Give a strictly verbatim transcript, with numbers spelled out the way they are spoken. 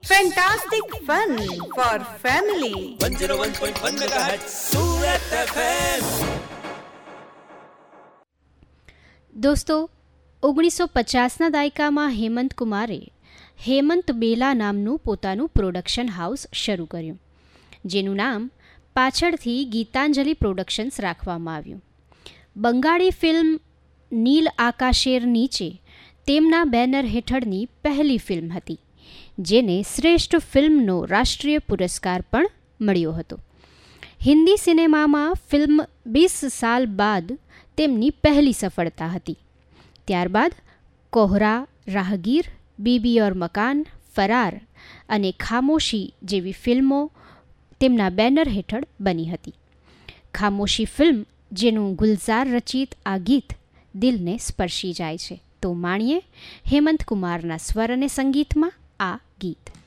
Fantastic fun for family. one oh one point one megahertz Surat F M. દોસ્તો, ઓગણીસો પચાસના દાયકામાં હેમંત કુમારે હેમંત બેલા નામનું પોતાનું પ્રોડક્શન હાઉસ શરૂ કર્યું, જેનું નામ પાછળથી ગીતાંજલિ પ્રોડક્શન્સ રાખવામાં આવ્યું. બંગાળી ફિલ્મ નીલ આકાશેર નીચે તેમના બેનર હેઠળની પહેલી ફિલ્મ હતી, જેને શ્રેષ્ઠ ફિલ્મનો રાષ્ટ્રીય પુરસ્કાર પણ મળ્યો હતો. હિન્દી સિનેમામાં ફિલ્મ બીસ સાલ બાદ તેમની પહેલી સફળતા હતી. ત્યારબાદ કોહરા, રાહગીર, બીબી ઓર મકાન, ફરાર અને ખામોશી જેવી ફિલ્મો તેમના બેનર હેઠળ બની હતી. ખામોશી ફિલ્મ, જેનું ગુલઝાર રચિત આ ગીત દિલને સ્પર્શી જાય છે. તો માણીએ હેમંત કુમારના સ્વર અને સંગીતમાં આ ગીત.